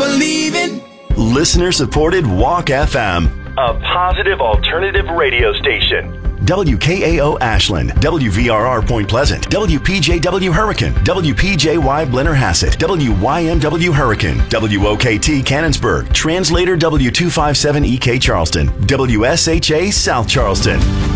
believing. Listener-supported Walk FM, a positive alternative radio station. WKAO Ashland, WVRR Point Pleasant, WPJW Hurricane, WPJY Blennerhassett, WYMW Hurricane, WOKT Cannonsburg, Translator W257EK Charleston, WSHA South Charleston.